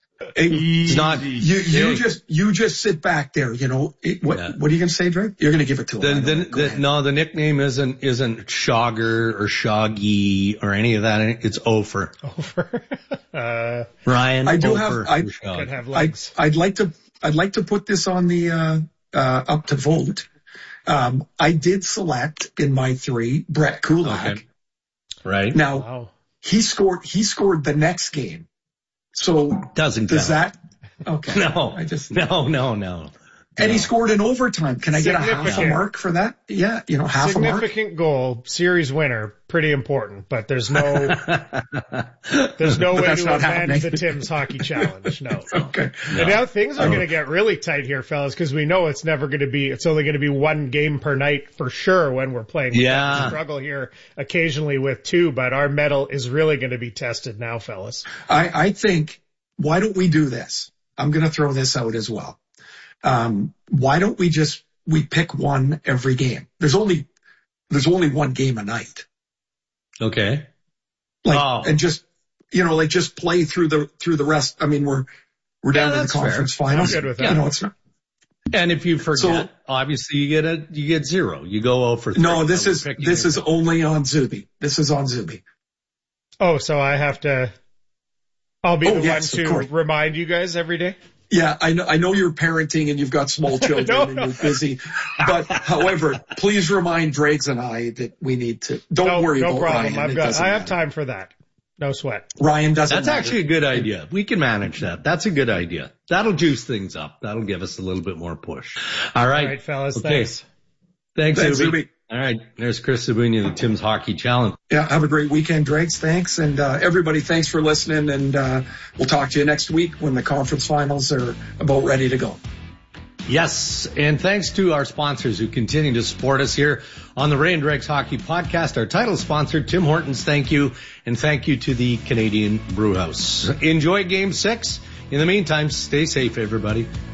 It's not you. You just you just sit back there. You know it, what? Yeah. What are you going to say, Drake? You're going to give it to him. The, the, the, no, the nickname isn't isn't Shogger or Shoggy or any of that. It's Ofer. Ofer. uh, Ryan. I do Ofer have. I could have legs. I, I'd like to. I'd like to put this on the uh, uh, up to vote. Um, I did select in my three Brett Kulak. Okay. Right now, wow. he scored. He scored the next game. So doesn't does count. that? Okay. No, I just no, no, no. And no. he scored in overtime. Can I get a half a mark for that? Yeah, you know, half a mark. Significant goal, series winner, pretty important. But there's no, there's no way to amend the Tim's Hockey Challenge. No. Okay. No. And now things are oh. going to get really tight here, fellas, because we know it's never going to be. It's only going to be one game per night for sure when we're playing. We yeah. struggle here occasionally with two, but our mettle is really going to be tested now, fellas. I, I think. Why don't we do this? I'm going to throw this out as well. Um, why don't we just, we pick one every game? There's only, there's only one game a night. Okay. Like, oh. and just, you know, like just play through the, through the rest. I mean, we're, we're down yeah, to the conference fair. finals. I'm good with that. You know, it's not. And if you forget, so, obviously you get a, you get zero. You go oh for three. No, this is, this is only on Zuby. This is on Zuby. Oh, so I have to, I'll be oh, the yes, one to remind you guys every day? Yeah, I know, I know you're parenting and you've got small children no, and no. you're busy. But however, please remind Dregs and I that we need to, don't no, worry no about problem. Ryan. I've got, I have matter. time for that. No sweat. Ryan doesn't That's matter. actually a good idea. We can manage that. That's a good idea. That'll juice things up. That'll give us a little bit more push. All right. All right, fellas. Okay. Thanks. Thanks, Thanks Zuby. Zuby. All right. There's Chris Sabunia, the Tim's Hockey Challenge. Yeah, have a great weekend, Dregs. Thanks. And uh, everybody, thanks for listening. And uh, we'll talk to you next week when the conference finals are about ready to go. Yes, and thanks to our sponsors who continue to support us here on the Ray and Dregs Hockey Podcast. Our title sponsor, Tim Hortons, thank you. And thank you to the Canadian Brewhouse. Enjoy Game six. In the meantime, stay safe, everybody.